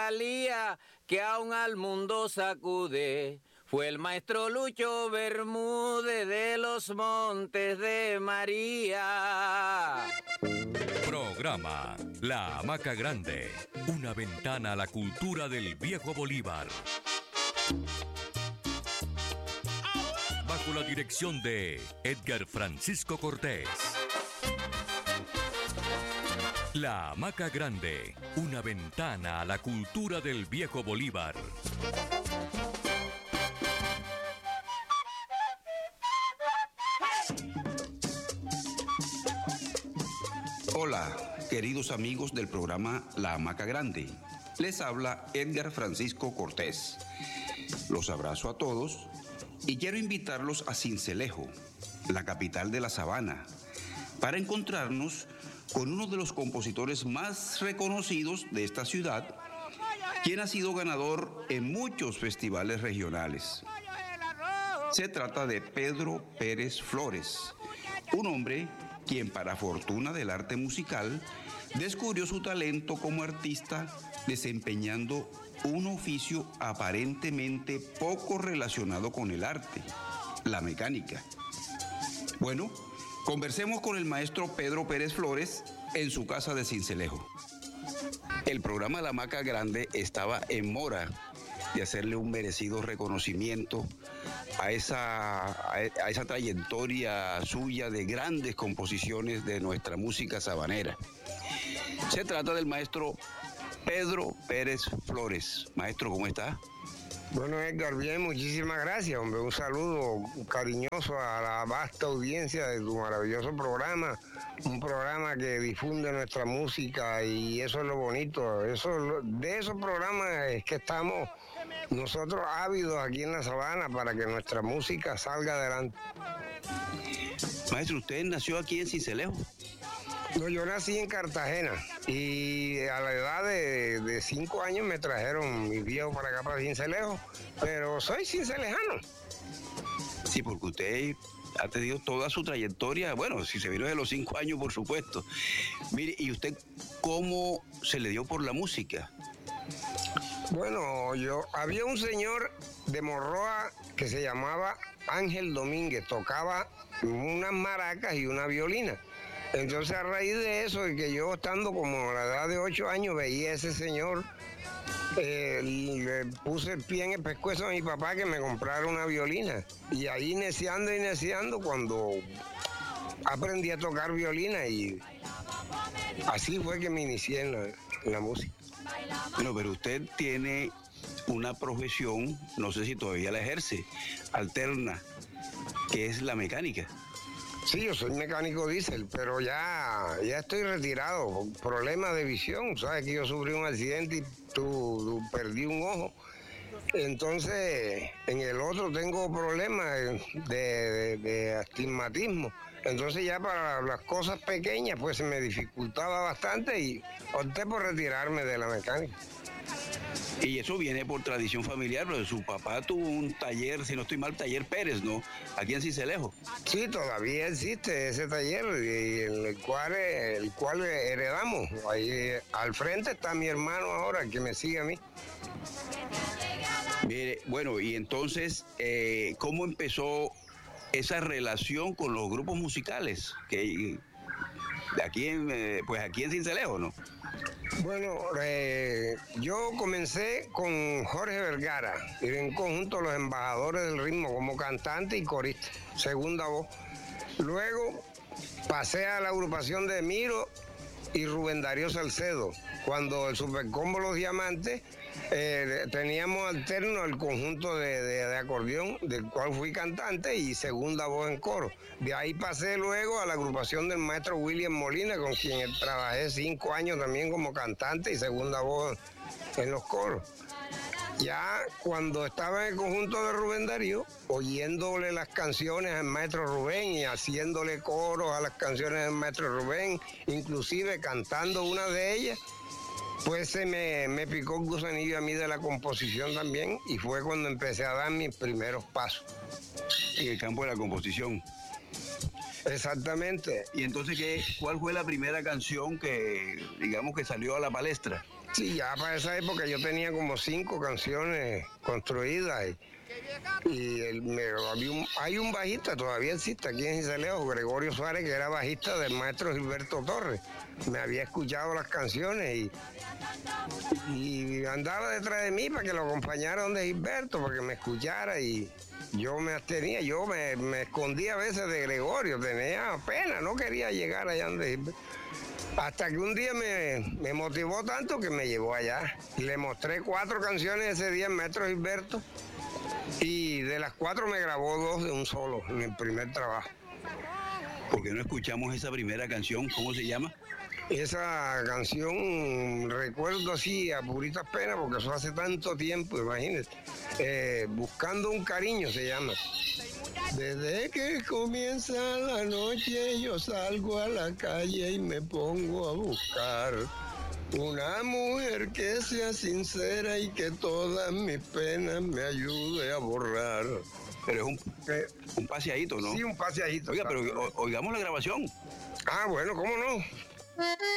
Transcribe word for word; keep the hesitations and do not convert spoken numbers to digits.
valía, que aún al mundo sacude. Fue el maestro Lucho Bermúdez de los Montes de María. Programa La Hamaca Grande, una ventana a la cultura del viejo Bolívar. Bajo la dirección de Edgar Francisco Cortés. La Hamaca Grande, una ventana a la cultura del viejo Bolívar. Hola, queridos amigos del programa La Hamaca Grande. Les habla Edgar Francisco Cortés. Los abrazo a todos y quiero invitarlos a Sincelejo, la capital de la Sabana, para encontrarnos con uno de los compositores más reconocidos de esta ciudad, quien ha sido ganador en muchos festivales regionales. Se trata de Pedro Pérez Flores, un hombre quien, para fortuna del arte musical, descubrió su talento como artista desempeñando un oficio aparentemente poco relacionado con el arte, la mecánica. Bueno, conversemos con el maestro Pedro Pérez Flores en su casa de Sincelejo. El programa La Hamaca Grande estaba en mora de hacerle un merecido reconocimiento a esa, a esa trayectoria suya de grandes composiciones de nuestra música sabanera. Se trata del maestro Pedro Pérez Flores. Maestro, ¿cómo está? Bueno, Edgar, bien, muchísimas gracias, hombre. Un saludo cariñoso a la vasta audiencia de tu maravilloso programa. Un programa que difunde nuestra música y eso es lo bonito. Eso, de esos programas es que estamos nosotros ávidos aquí en la Sabana para que nuestra música salga adelante. Maestro, ¿usted nació aquí en Sincelejo? No, yo nací en Cartagena y a la edad de, de cinco años me trajeron mis viejos para acá, para Sincelejo, pero soy cincelejano. Sí, porque usted ha tenido toda su trayectoria, bueno, si se vino de los cinco años, por supuesto. Mire, ¿y usted cómo se le dio por la música? Bueno, yo había un señor de Morroa que se llamaba Ángel Domínguez, tocaba unas maracas y una violina. Entonces, a raíz de eso, y que yo estando como a la edad de ocho años, veía a ese señor, eh, le puse el pie en el pescuezo a mi papá que me comprara una violina. Y ahí neciando y neciando, cuando aprendí a tocar violina, y así fue que me inicié en la, en la música. Bueno, pero usted tiene una profesión, no sé si todavía la ejerce, alterna, que es la mecánica. Sí, yo soy mecánico diésel, pero ya, ya estoy retirado. Problemas de visión, sabes que yo sufrí un accidente y tu, tu, perdí un ojo. Entonces, en el otro tengo problemas de, de, de astigmatismo. Entonces ya para las cosas pequeñas pues se me dificultaba bastante y opté por retirarme de la mecánica. Y eso viene por tradición familiar, pero su papá tuvo un taller, si no estoy mal, taller Pérez, ¿no? Aquí en Sincelejo. Sí, todavía existe ese taller, y el cual, el cual heredamos. Ahí al frente está mi hermano ahora, que me sigue a mí. Mire, bueno, y entonces, eh, ¿cómo empezó esa relación con los grupos musicales? Que aquí en, eh, pues aquí en Sincelejo, ¿no? Bueno, eh, yo comencé con Jorge Vergara, en conjunto Los Embajadores del Ritmo, como cantante y corista, segunda voz. Luego pasé a la agrupación de Miro y Rubén Darío Salcedo, cuando el Supercombo Los Diamantes eh, teníamos alterno el conjunto de, de, de acordeón, del cual fui cantante y segunda voz en coro. De ahí pasé luego a la agrupación del maestro William Molina, con quien trabajé cinco años también como cantante y segunda voz en los coros. Ya cuando estaba en el conjunto de Rubén Darío, oyéndole las canciones al maestro Rubén y haciéndole coros a las canciones del maestro Rubén, inclusive cantando una de ellas, pues se me, me picó el gusanillo a mí de la composición también, y fue cuando empecé a dar mis primeros pasos. En el campo de la composición. Exactamente. Y entonces, ¿qué, ¿cuál fue la primera canción que, digamos, que salió a la palestra? Sí, ya para esa época yo tenía como cinco canciones construidas y, y el, me, había un, hay un bajista, todavía existe aquí en Cincelejo, Gregorio Suárez, que era bajista del maestro Gilberto Torres. Me había escuchado las canciones y, y andaba detrás de mí para que lo acompañara donde Gilberto, para que me escuchara y yo me abstenía, yo me, me escondía a veces de Gregorio, tenía pena, no quería llegar allá donde Gilberto. Hasta que un día me, me motivó tanto que me llevó allá. Le mostré cuatro canciones ese día al maestro Gilberto y de las cuatro me grabó dos de un solo en el primer trabajo. ¿Por qué no escuchamos esa primera canción? ¿Cómo se llama? Esa canción recuerdo así a puritas penas porque eso hace tanto tiempo, imagínate. Eh, Buscando un cariño se llama. Desde que comienza la noche yo salgo a la calle y me pongo a buscar una mujer que sea sincera y que todas mis penas me ayude a borrar. Pero es un, Eh, un paseadito, ¿no? Sí, un paseadito. Oiga, pero o- oigamos la grabación. Ah, bueno, ¿cómo no?